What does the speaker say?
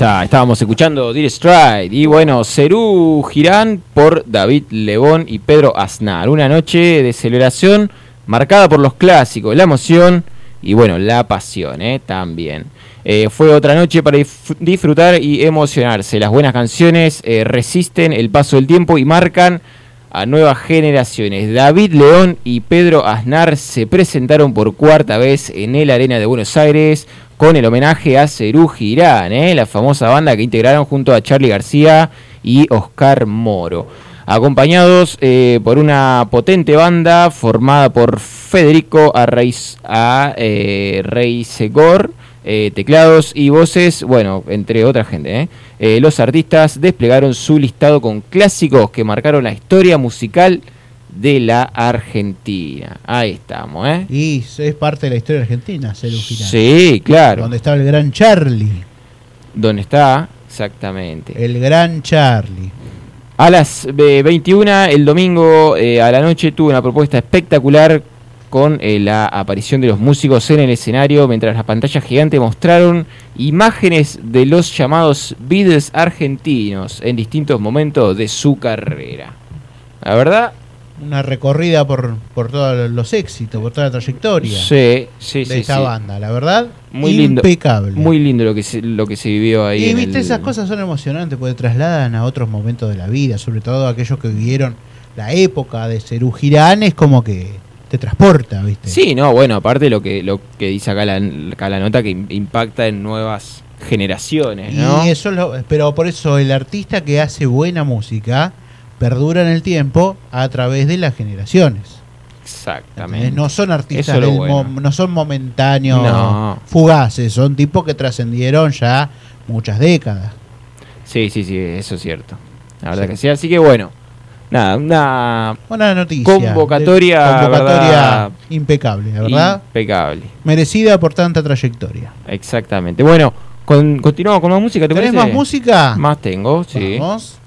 está, estábamos escuchando Dire Straits y bueno, Serú Girán por David Lebón y Pedro Aznar. Una noche de celebración marcada por los clásicos, la emoción y bueno, la pasión, también. Fue otra noche para disfrutar y emocionarse. Las buenas canciones resisten el paso del tiempo y marcan a nuevas generaciones. David Lebón y Pedro Aznar se presentaron por cuarta vez en el Arena de Buenos Aires con el homenaje a Serú Girán, la famosa banda que integraron junto a Charly García y Oscar Moro. Acompañados por una potente banda formada por Federico Reisegor, teclados y voces, bueno, entre otra gente. Los artistas desplegaron su listado con clásicos que marcaron la historia musical de la Argentina. Ahí estamos, Y es parte de la historia argentina, Serú Girán. Sí, claro. Donde estaba el gran Charly. ¿Dónde está? Exactamente. El gran Charly. A las 21 el domingo a la noche tuvo una propuesta espectacular con la aparición de los músicos en el escenario, mientras las pantallas gigantes mostraron imágenes de los llamados Beatles argentinos en distintos momentos de su carrera. La verdad, una recorrida por todos los éxitos, por toda la trayectoria de esta banda, la verdad, muy impecable. Lindo, muy lindo lo que se vivió ahí. Y viste, esas cosas son emocionantes porque trasladan a otros momentos de la vida, sobre todo aquellos que vivieron la época de Serú Girán, es como que te transporta, ¿viste? Sí, no, bueno, aparte lo que dice acá la nota, que impacta en nuevas generaciones, ¿no? Y eso pero por eso el artista que hace buena música perdura en el tiempo a través de las generaciones. Exactamente. No son artistas no son momentáneos, fugaces, son tipos que trascendieron ya muchas décadas. Sí, eso es cierto. La verdad que sí, así que bueno, nada, una buena noticia. Convocatoria impecable, la verdad. Impecable. Merecida por tanta trayectoria. Exactamente. Bueno, continuamos con más música, ¿te parece? ¿Tenés más música? Más tengo, sí. Vamos.